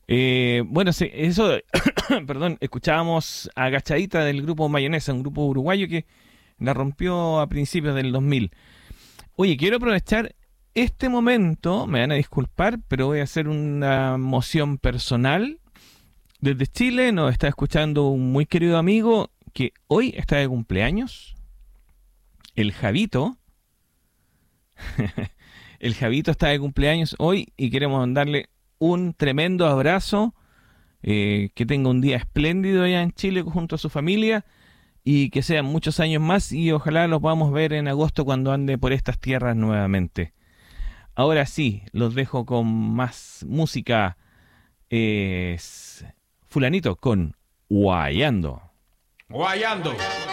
Bueno, sí, eso, perdón, escuchábamos a Agachadita del grupo Mayonesa, un grupo uruguayo que la rompió a principios del 2000. Oye, quiero aprovechar este momento, me van a disculpar, pero voy a hacer una moción personal. Desde Chile nos está escuchando un muy querido amigo que hoy está de cumpleaños, el Javito. El Javito está de cumpleaños hoy y queremos mandarle un tremendo abrazo. Que tenga un día espléndido allá en Chile junto a su familia y que sean muchos años más y ojalá los podamos ver en agosto cuando ande por estas tierras nuevamente. Ahora sí, los dejo con más música. Fulanito con Guayando. Guayando.